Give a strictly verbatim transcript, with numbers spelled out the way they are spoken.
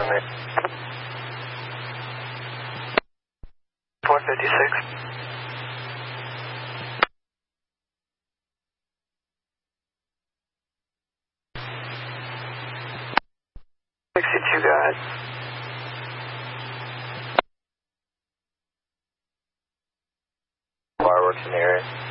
runway. one fifty-six. sixty-two, go ahead. Fireworks in the area.